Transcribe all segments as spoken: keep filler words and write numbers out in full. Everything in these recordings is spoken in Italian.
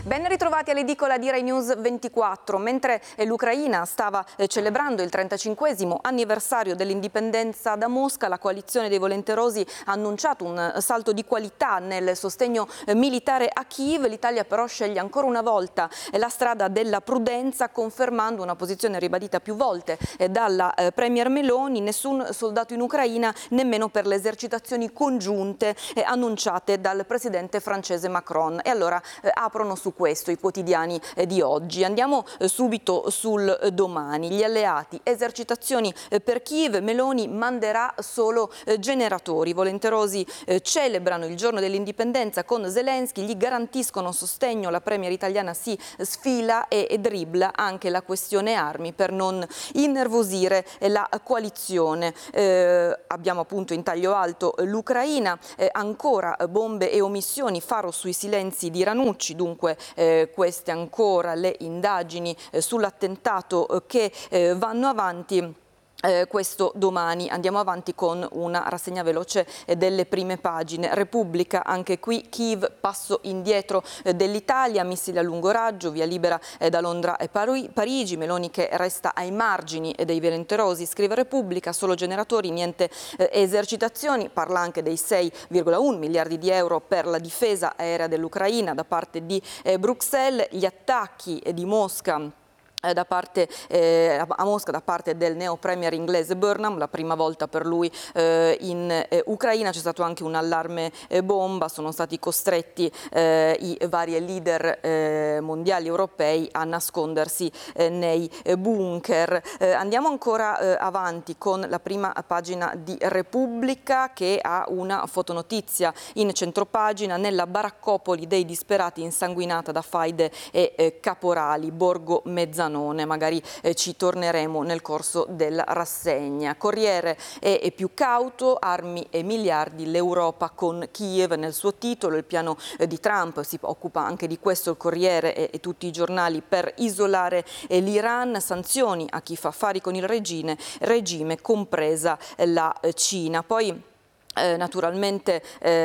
Ben ritrovati all'edicola di Rai News ventiquattro. Mentre l'Ucraina stava celebrando il trentacinquesimo anniversario dell'indipendenza da Mosca, la coalizione dei volenterosi ha annunciato un salto di qualità nel sostegno militare a Kiev. L'Italia però sceglie ancora una volta la strada della prudenza, confermando una posizione ribadita più volte dalla Premier Meloni: nessun soldato in Ucraina, nemmeno per le esercitazioni congiunte annunciate dal presidente francese Macron. E allora aprono su questo i quotidiani di oggi. Andiamo subito sul Domani. Gli alleati, esercitazioni per Kiev, Meloni manderà solo generatori. I volenterosi celebrano il giorno dell'indipendenza con Zelensky, gli garantiscono sostegno, la premier italiana si sfila e dribbla anche la questione armi per non innervosire la coalizione. Eh, abbiamo appunto in taglio alto l'Ucraina, eh, ancora bombe e omissioni, faro sui silenzi di Ranucci. Dunque eh, queste ancora le indagini eh, sull'attentato eh, che eh, vanno avanti. Eh, questo Domani. Andiamo avanti con una rassegna veloce eh, delle prime pagine. Repubblica, anche qui Kiev, passo indietro eh, dell'Italia, missili a lungo raggio, via libera eh, da Londra e Pari Parigi, Meloni che resta ai margini eh, dei volenterosi. Scrive Repubblica, solo generatori, niente eh, esercitazioni. Parla anche dei sei virgola uno miliardi di euro per la difesa aerea dell'Ucraina da parte di eh, Bruxelles, gli attacchi eh, di Mosca Da parte, eh, a Mosca da parte del neo premier inglese Burnham, la prima volta per lui eh, in eh, Ucraina. C'è stato anche un allarme eh, bomba, sono stati costretti eh, i vari leader eh, mondiali europei a nascondersi eh, nei eh, bunker. Eh, andiamo ancora eh, avanti con la prima pagina di Repubblica, che ha una fotonotizia in centropagina: nella baraccopoli dei disperati insanguinata da faide e eh, caporali, Borgo Mezzanone. Magari eh, ci torneremo nel corso della rassegna. Corriere è, è più cauto, armi e miliardi, l'Europa con Kiev nel suo titolo. Il piano eh, di Trump, si occupa anche di questo il Corriere e, e tutti i giornali, per isolare eh, l'Iran, sanzioni a chi fa affari con il regime, regime compresa eh, la eh, Cina. Poi Eh, naturalmente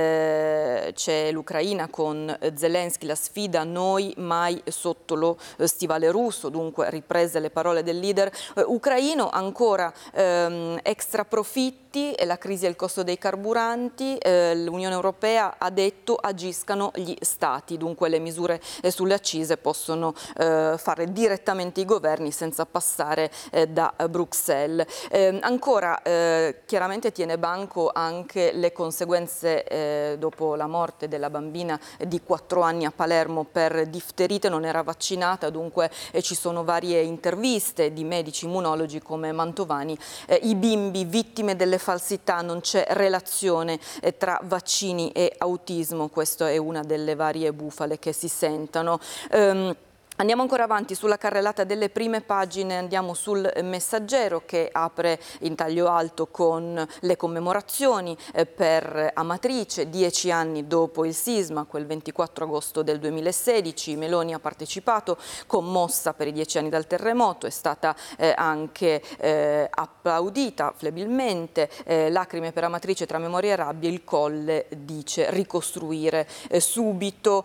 eh, c'è l'Ucraina con Zelensky, la sfida noi mai sotto lo stivale russo. Dunque riprese le parole del leader eh, ucraino. Ancora ehm, extra profitti e la crisi e il costo dei carburanti. Eh, L'Unione Europea ha detto agiscano gli stati, dunque le misure eh, sulle accise possono eh, fare direttamente i governi senza passare eh, da Bruxelles. Eh, ancora eh, chiaramente tiene banco anche le conseguenze eh, dopo la morte della bambina di quattro anni a Palermo per difterite. Non era vaccinata, dunque eh, ci sono varie interviste di medici immunologi come Mantovani. Eh, I bimbi vittime delle falsità, non c'è relazione eh, tra vaccini e autismo. Questa è una delle varie bufale che si sentono. Um, Andiamo ancora avanti sulla carrellata delle prime pagine, andiamo sul Messaggero, che apre in taglio alto con le commemorazioni eh, per Amatrice, dieci anni dopo il sisma, quel ventiquattro agosto del duemilasedici. Meloni ha partecipato, commossa per i dieci anni dal terremoto, è stata eh, anche eh, applaudita flebilmente. Eh, lacrime per Amatrice tra memoria e rabbia, il Colle dice ricostruire eh, subito.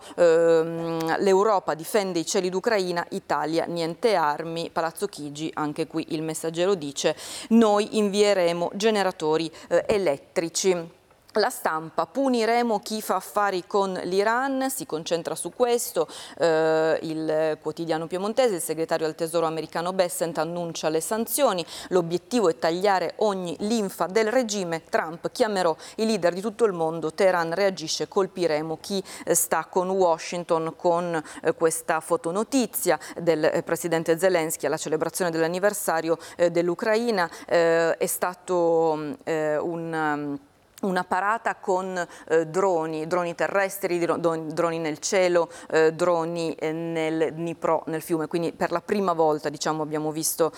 Ehm, L'Europa difende i cieli d'Ucraina, Italia niente armi. Palazzo Chigi, anche qui il Messaggero dice noi invieremo generatori eh, elettrici. La Stampa, puniremo chi fa affari con l'Iran, si concentra su questo. Eh, il quotidiano piemontese, il segretario al Tesoro americano Bessent annuncia le sanzioni, l'obiettivo è tagliare ogni linfa del regime. Trump, chiamerò i leader di tutto il mondo, Teheran reagisce, colpiremo chi eh, sta con Washington. Con eh, questa fotonotizia del eh, presidente Zelensky alla celebrazione dell'anniversario eh, dell'Ucraina. Eh, è stato eh, un... Um, Una parata con eh, droni, droni terrestri, droni nel cielo, eh, droni eh, nel Dnipro, nel fiume. Quindi per la prima volta, diciamo, abbiamo visto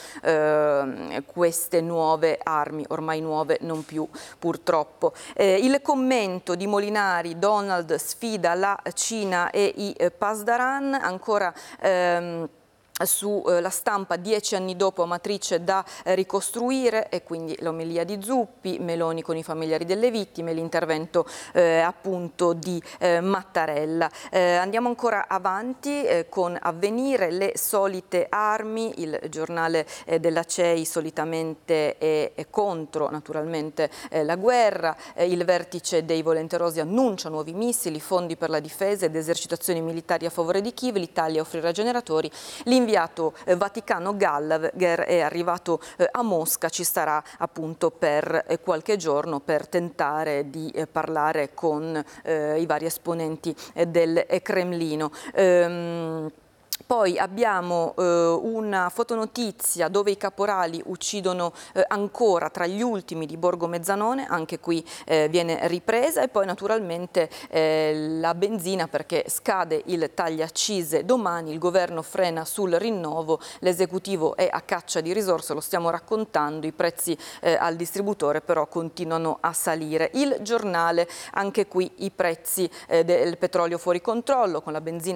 eh, queste nuove armi, ormai nuove, non più purtroppo. Eh, il commento di Molinari: Donald sfida la Cina e i eh, Pasdaran. Ancora ehm, Sulla eh, stampa dieci anni dopo Amatrice da eh, ricostruire, e quindi l'omelia di Zuppi, Meloni con i familiari delle vittime, l'intervento eh, appunto di eh, Mattarella. Eh, andiamo ancora avanti eh, con Avvenire, le solite armi, il giornale eh, della C E I solitamente è, è contro naturalmente eh, la guerra, eh, il vertice dei volenterosi annuncia nuovi missili, fondi per la difesa ed esercitazioni militari a favore di Kiev, l'Italia offrirà generatori. L'inviato eh, Vaticano Gallagher è arrivato eh, a Mosca, ci starà appunto per eh, qualche giorno per tentare di eh, parlare con eh, i vari esponenti eh, del eh, Cremlino. Ehm, Poi abbiamo eh, una fotonotizia dove i caporali uccidono eh, ancora tra gli ultimi di Borgo Mezzanone, anche qui eh, viene ripresa, e poi naturalmente eh, la benzina perché scade il tagliaccise domani, il governo frena sul rinnovo, l'esecutivo è a caccia di risorse, lo stiamo raccontando, i prezzi eh, al distributore però continuano a salire. Il giornale, anche qui i prezzi eh, del petrolio fuori controllo, con la benzina